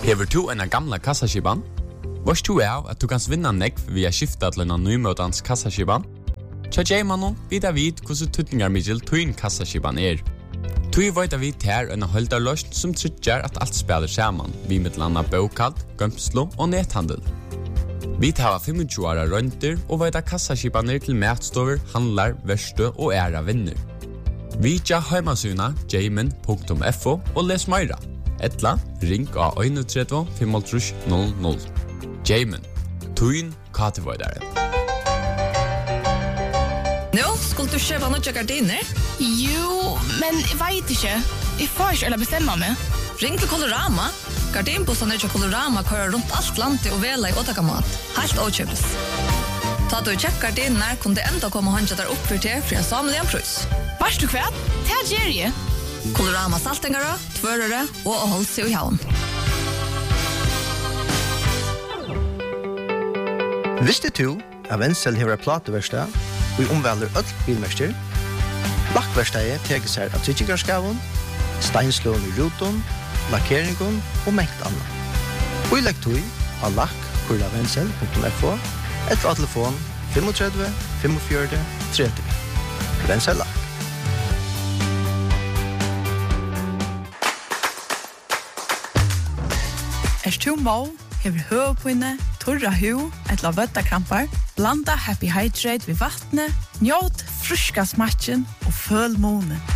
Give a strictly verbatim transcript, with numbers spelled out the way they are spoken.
Hever du en gamla kassaskiban? Vars du er at du kan vinna nekv via skifta til en nymøtans kassaskiban? Tja Jaimanon vidar vid hvordan tutningar middel tuin kassaskiban er. Tui vita vi ter en holdarløst som tryggjar at alt spelar saman, vi mittlanda bokald, gømslo og nethandel. Vi tar tjuefem åra rønter og vita kassaskibaner til matstover, handlar, verstø og æra vinner. Vi tja heimasuna jaimen punktum f o og les meira. Etla, ring av tre ett fem null null. Jaimen, tuin katevoidare. Nå, skulle du kjøpe noen gardiner? Jo, men jeg vet ikke. Jeg får ikke eller bestemme meg. Ring til Colorama. Gardinbussene til Colorama kører rundt alt landet og vela i åttakamat. Helt åkjøpes. Ta du kjøpt gardiner, kunne det enda komme og håndkjøtt der oppfyrt til for en samlig en prøys. Vars du kvært? Det er Jerry. Colorama saltingere, tvørere og å holde seg i havn. Visste du at Wenzel har plateverkstad og i omvelder øll bilmester? Lakkverkstedet teker seg av tryggikarskaven, steinslån i ruton, lakkeringen og mengt annet. Og i lekktøy av lakk kurla wenzel punktum f o etter av telefon tre fem fem fire tre tre. Wenzel lakk. Er du må, hever høvpinne, torra hu, etla vøttakrampar, blanda Happy Hydrate ved vattnet, njåt fruska smatchen og føl månen.